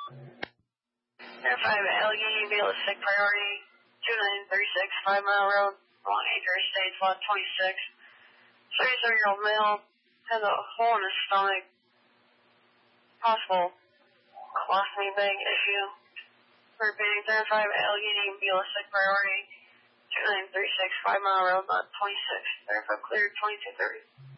5 Allegheny, realistic priority, 2936, 5 Mile Road, Long Acre Estates, lot 26. 33-year-old male has a hole in his stomach. Possible colostomy bag issue. Repeating 35 Allegheny, realistic priority, 2936, 5 Mile Road, lot 26. Verify cleared, 2230.